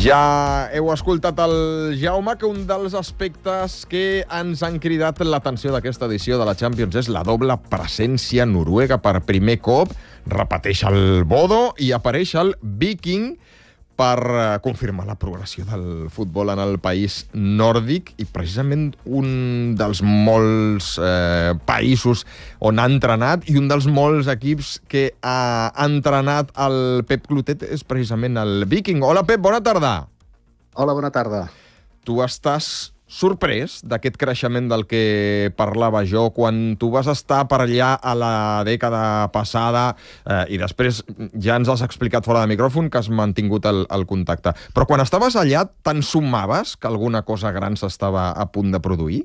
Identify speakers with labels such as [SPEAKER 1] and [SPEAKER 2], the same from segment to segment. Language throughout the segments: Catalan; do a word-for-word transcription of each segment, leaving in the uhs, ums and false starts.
[SPEAKER 1] Ja heu escoltat el Jaume, que un dels aspectes que ens han cridat l'atenció d'aquesta edició de la Champions és la doble presència noruega per primer cop. Repeteix el Bodo i apareix el Viking per confirmar la progressió del futbol en el país nòrdic i precisament un dels molts eh, països on ha entrenat i un dels molts equips que ha entrenat el Pep Clotet és precisament el Viking. Hola, Pep, bona tarda.
[SPEAKER 2] Hola, bona tarda.
[SPEAKER 1] Tu estàs sorprès d'aquest creixement del que parlava jo quan tu vas estar per allà a la dècada passada eh, i després ja ens has explicat fora de micròfon que has mantingut el, el contacte. Però quan estaves allà, te'n sumaves que alguna cosa gran s'estava a punt de produir?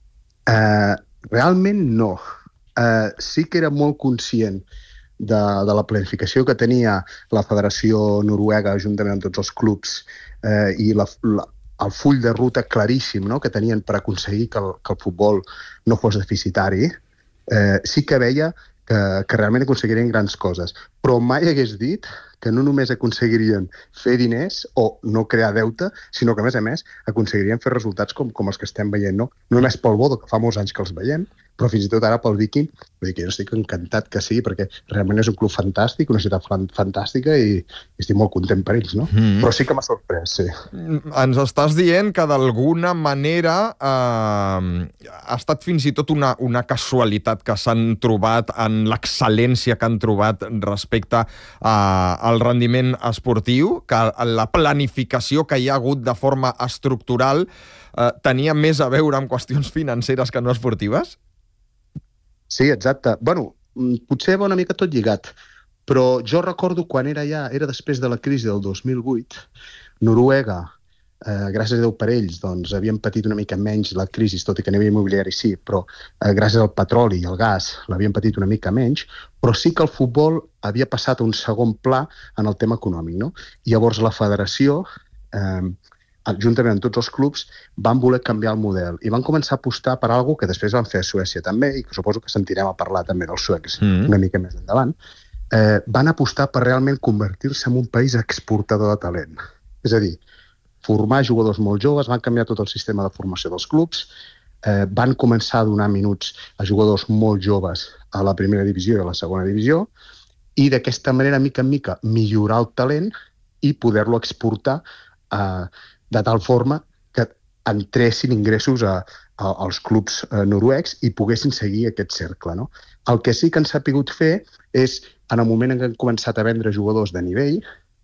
[SPEAKER 2] Uh, realment no. Uh, sí que era molt conscient de, de la planificació que tenia la Federació Noruega juntament amb tots els clubs uh, i la, la el full de ruta claríssim, no?, que tenien per aconseguir que el, que el futbol no fos deficitari, eh, sí que veia que, que realment aconseguirien grans coses. Però mai hagués dit que no només aconseguirien fer diners o no crear deute, sinó que, a més a més, aconseguirien fer resultats com, com els que estem veient, no? No només pel Bodo, que fa molts anys que els veiem, però fins i tot ara pel Viking. Vull dir que jo estic encantat que sí, perquè realment és un club fantàstic, una ciutat fantàstica i, i estic molt content per ells, no? Mm. Però sí que m'ha sorprès, sí.
[SPEAKER 1] Ens estàs dient que d'alguna manera eh, ha estat fins i tot una, una casualitat que s'han trobat en l'excel·lència que han trobat respecte a, al rendiment esportiu, que la planificació que hi ha hagut de forma estructural eh, tenia més a veure amb qüestions financeres que no esportives?
[SPEAKER 2] Sí, exacte. Bueno, potser va una mica tot lligat, però jo recordo quan era ja, era després de la crisi del dos mil vuit, Noruega, eh, gràcies a Déu per ells, doncs havien patit una mica menys la crisi, tot i que a nivell immobiliari sí, però eh, gràcies al petroli i al gas l'havien patit una mica menys, però sí que el futbol havia passat a un segon pla en el tema econòmic, no? I llavors la federació, eh, juntament amb tots els clubs, van voler canviar el model i van començar a apostar per alguna que després van fer a Suècia també, i que suposo que sentirem a parlar també dels suecs mm. una mica més endavant. Eh, van apostar per realment convertir-se en un país exportador de talent. És a dir, formar jugadors molt joves, van canviar tot el sistema de formació dels clubs, eh, van començar a donar minuts a jugadors molt joves a la primera divisió i a la segona divisió, i d'aquesta manera, mica en mica, millorar el talent i poder-lo exportar a de tal forma que entressin ingressos a, a, als clubs eh, noruecs i poguessin seguir aquest cercle, no? El que sí que han sapigut fer és, en el moment en què han començat a vendre jugadors de nivell,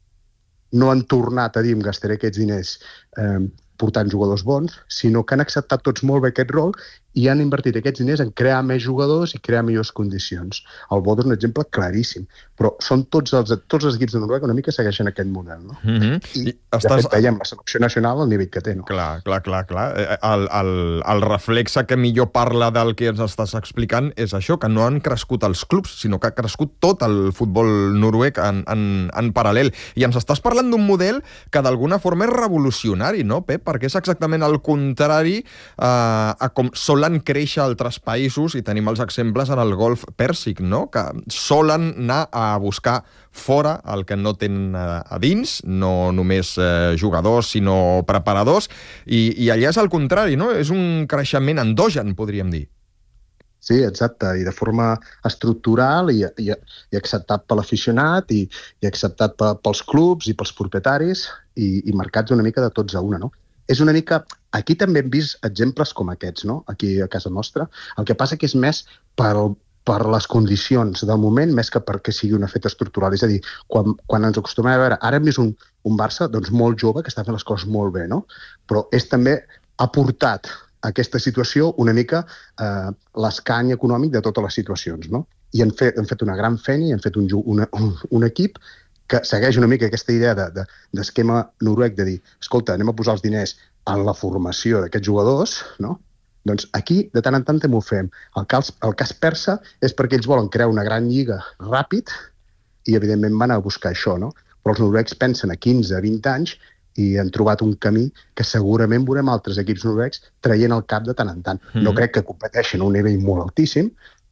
[SPEAKER 2] no han tornat a dir em gastaré aquests diners eh, portant jugadors bons, sinó que han acceptat tots molt bé aquest rol i han invertit aquests diners en crear més jugadors i crear millors condicions. El Bodo és un exemple claríssim, però són tots els, tots els equips de Noruega una mica segueixen aquest model, no? Mm-hmm. I, I estàs... de fet, veiem la selecció nacional al nivell que té, no?
[SPEAKER 1] Clar, clar, clar, clar. El, el, el reflexe que millor parla del que ens estàs explicant és això, que no han crescut els clubs, sinó que ha crescut tot el futbol noruec en, en, en paral·lel. I ens estàs parlant d'un model que d'alguna forma és revolucionari, no, Pep? Perquè és exactament el contrari eh, a com solen créixer altres països, i tenim els exemples en el golf pèrsic, no?, que solen anar a buscar fora el que no tenen a dins, no només eh, jugadors, sinó preparadors, i, i allà és el contrari, no? És un creixement endogen, podríem dir.
[SPEAKER 2] Sí, exacte, i de forma estructural i, i, i acceptat per l'aficionat i, i acceptat pels clubs i pels propietaris i, i marcats una mica de tots a una, no? És una mica... Aquí també hem vist exemples com aquests, no?, aquí a casa nostra. El que passa que és més per, per les condicions del moment, més que perquè sigui un efecte estructural. És a dir, quan, quan ens acostumem a veure... Ara hem vist un, un Barça doncs, molt jove que està fent les coses molt bé, no? Però és també... ha portat a aquesta situació una mica eh, l'escany econòmic de totes les situacions, no? I han fet, han fet una gran feina i han fet un, una, un, un equip que segueix una mica aquesta idea de, de, d'esquema noruec de dir, escolta, anem a posar els diners en la formació d'aquests jugadors, no? Doncs aquí, de tant en tant, també ho fem. El cas, el cas persa és perquè ells volen crear una gran lliga ràpid i, evidentment, van a buscar això, no? Però els noruecs pensen a quinze a vint anys i han trobat un camí que segurament veurem altres equips noruecs traient el cap de tant en tant. Mm. No crec que competeixin a un nivell molt altíssim,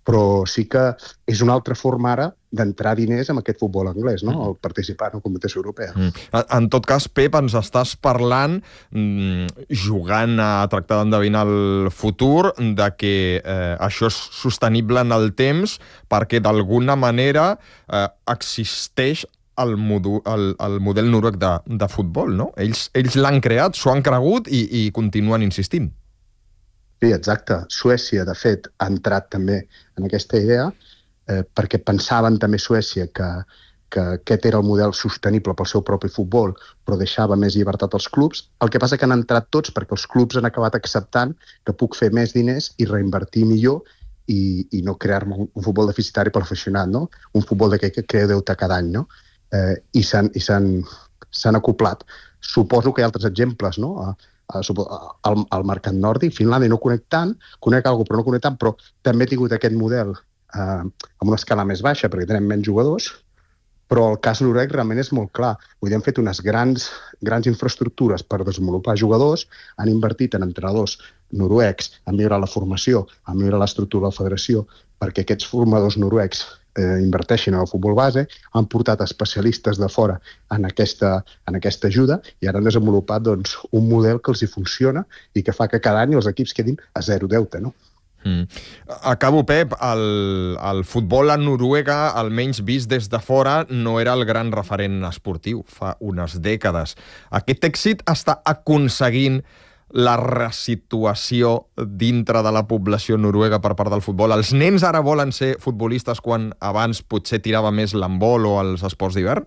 [SPEAKER 2] però sí que és una altra forma ara d'entrar diners amb aquest futbol anglès, no? El participar en la competició europea.
[SPEAKER 1] Mm. En tot cas, Pep, ens estàs parlant, mm, jugant a tractar d'endevinar el futur, de que eh, això és sostenible en el temps perquè d'alguna manera eh, existeix el, modu, el, el model noruec de, de futbol, no? Ells, ells l'han creat, s'ho han cregut i, i continuen insistint.
[SPEAKER 2] Sí, exacte. Suècia, de fet, ha entrat també en aquesta idea eh, perquè pensaven també Suècia que, que aquest era el model sostenible pel seu propi futbol, però deixava més llibertat als clubs. El que passa que han entrat tots perquè els clubs han acabat acceptant que puc fer més diners i reinvertir millor i, i no crear-me un, un futbol deficitari per aficionat, no? Un futbol d'aquell que crea deute cada any, no? Eh, I s'han i s'han s'han acoplat. Suposo que hi ha altres exemples, no? Al, al mercat nòrdic, Finlàndia no conec tant, conec alguna cosa però no conec tant, però també he tingut aquest model eh, amb una escala més baixa perquè tenem menys jugadors, però el cas noruec realment és molt clar. Vull dir, han fet unes grans, grans infraestructures per desenvolupar jugadors, han invertit en entrenadors noruecs, han millorat la formació, han millorat l'estructura de la federació, perquè aquests formadors noruecs eh, inverteixin en el futbol base, han portat especialistes de fora en aquesta, en aquesta ajuda i ara han desenvolupat doncs, un model que els hi funciona i que fa que cada any els equips quedin a zero deute, no?
[SPEAKER 1] Mm. Acabo, Pep. El, el futbol a Noruega, almenys vist des de fora, no era el gran referent esportiu fa unes dècades. Aquest èxit està aconseguint la resituació dintre de la població noruega per part del futbol? Els nens ara volen ser futbolistes quan abans potser tirava més l'handbol o els esports d'hivern?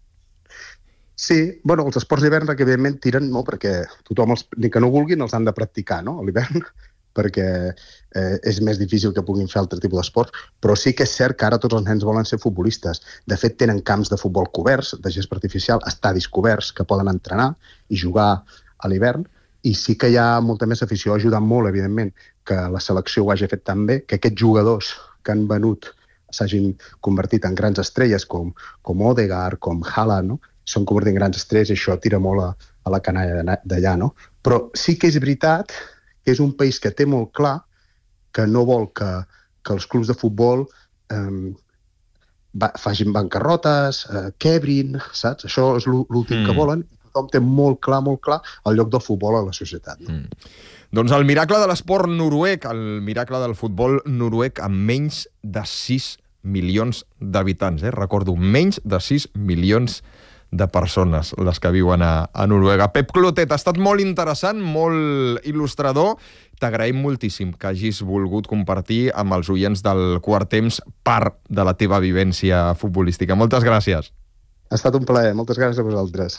[SPEAKER 2] Sí, bueno, els esports d'hivern que evidentment tiren, no, perquè tothom, els, ni que no vulguin, els han de practicar, no?, a l'hivern, perquè eh, és més difícil que puguin fer altre tipus d'esports, però sí que és cert que ara tots els nens volen ser futbolistes. De fet, tenen camps de futbol coberts, de gespa artificial, estadis coberts que poden entrenar i jugar a l'hivern, i sí que hi ha molta més afició. Ha ajudat molt, evidentment, que la selecció ho hagi fet tan bé, que aquests jugadors que han venut s'hagin convertit en grans estrelles, com, com Odegaard, com Haaland, no? Són convertint en grans estrelles i això tira molt a, a la canalla d'allà, no? Però sí que és veritat que és un país que té molt clar que no vol que, que els clubs de futbol eh, va, facin bancarrotes, eh, quebrin, saps? Això és l'últim mm. que volen. Tothom té molt clar, molt clar el lloc del futbol a la societat. No?
[SPEAKER 1] Mm. Doncs el miracle de l'esport noruec, el miracle del futbol noruec amb menys de sis milions d'habitants. Eh? Recordo, menys de sis milions de persones les que viuen a, a Noruega. Pep Clotet, ha estat molt interessant, molt il·lustrador. T'agraïm moltíssim que hagis volgut compartir amb els oients del Quart Temps part de la teva vivència futbolística. Moltes gràcies.
[SPEAKER 2] Ha estat un plaer. Moltes gràcies a vosaltres.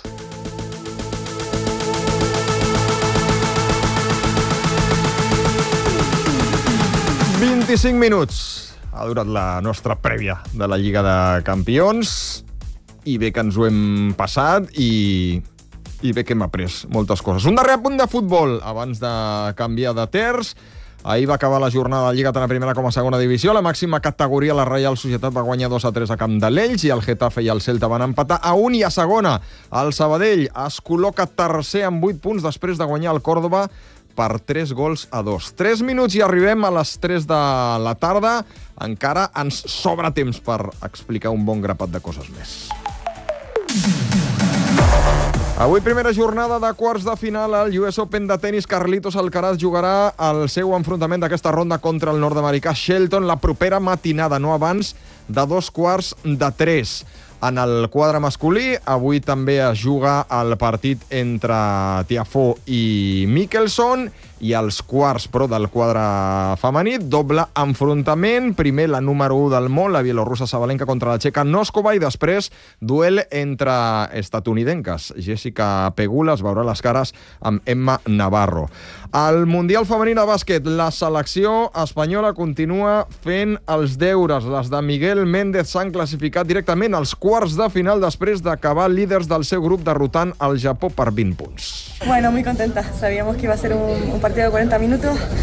[SPEAKER 1] vint-i-cinc minuts ha durat la nostra prèvia de la Lliga de Campions i bé que ens ho hem passat i, i bé que hem après moltes coses. Un darrer apunt de futbol abans de canviar de terç. Ahir va acabar la jornada de Lliga tant a primera com a segona divisió. La màxima categoria, la Reial Societat, va guanyar dos a tres a camp de l'Elx i el Getafe i el Celta van empatar a un, i a segona el Sabadell es col·loca tercer amb vuit punts després de guanyar el Còrdova per tres gols a dos. Tres minuts i arribem a les tres de la tarda. Encara ens sobra temps per explicar un bon grapat de coses més. Avui primera jornada de quarts de final al U S Open de tenis. Carlitos Alcaraz jugarà el seu enfrontament d'aquesta ronda contra el nord-americà Shelton la propera matinada, no abans de dos quarts de tres. En el quadre masculí, avui també es juga el partit entre Tiafoe i Mickelson, i els quarts, però, del quadre femení, doble enfrontament. Primer, la número u del món, la bielorussa Sabalenka contra la txeca Noskova, i després duel entre estatunidenques. Jessica Pegula es veurà les cares amb Emma Navarro. Al Mundial Femení de bàsquet, la selecció espanyola continua fent els deures. Les de Miguel Méndez s'han classificat directament als quarts de final després d'acabar líders del seu grup derrotant el Japó per vint punts.
[SPEAKER 3] Bueno, muy contenta. Sabíamos que iba a ser un, un partido de cuarenta minutos.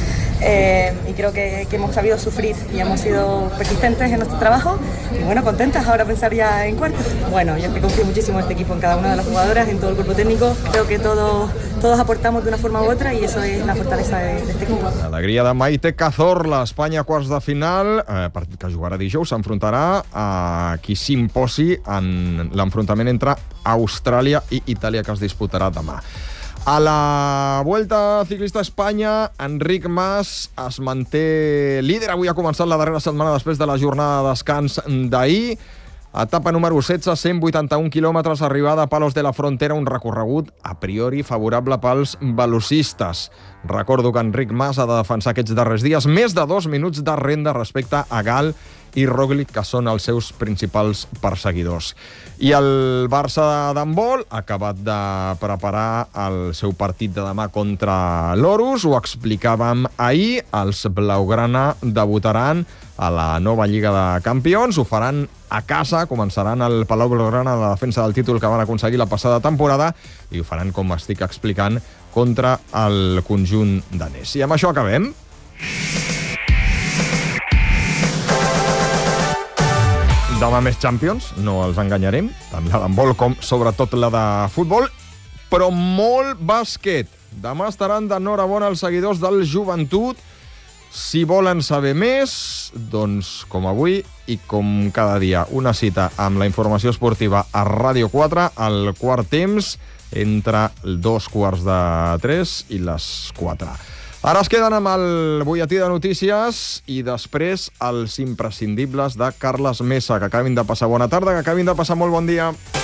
[SPEAKER 3] eh, y creo que, que hemos sabido sufrir y hemos sido persistentes en nuestro trabajo y bueno, contentas ahora pensar ya en cuartos. Bueno, yo es que confío muchísimo en este equipo, en cada una de las jugadoras, en todo el cuerpo técnico. Creo que todos, todos aportamos de una forma u otra y eso es la fortaleza de, de este equipo.
[SPEAKER 1] L'alegria de Maite Cazorla, Espanya quarts de final, eh, partit que jugarà dijous, s'enfrontarà a qui s'imposi en l'enfrontament entre Austràlia i Itàlia, que es disputarà demà. A la Vuelta Ciclista a Espanya, Enric Mas es manté líder. Avui ha començat la darrera setmana després de la jornada de descans d'ahir. Etapa número setze, cent vuitanta-un quilòmetres, arribada a Palos de la Frontera, un recorregut a priori favorable pels velocistes. Recordo que Enric Mas ha de defensar aquests darrers dies més de dos minuts de renda respecte a Gal i Roglic, que són els seus principals perseguidors. I el Barça d'handbol ha acabat de preparar el seu partit de demà contra l'Orus. Ho explicàvem ahir. Els blaugrana debutaran a la nova Lliga de Campions. Ho faran a casa, començaran al Palau Blaugrana la defensa del títol que van aconseguir la passada temporada i ho faran, com estic explicant, contra el conjunt danès. I amb això acabem. Demà més Champions, no els enganyarem, tant la d'handbol com sobretot la de futbol, però molt bàsquet. Demà estaran d'enhorabona els seguidors del Joventut. Si volen saber més, doncs, com avui i com cada dia, una cita amb la informació esportiva a Ràdio quatre, al quart temps, entre dos quarts de tres i les quatre. Ara es queden amb el butlletí de notícies i després els imprescindibles de Carles Mesa, que acabin de passar bona tarda, que acabin de passar molt bon dia.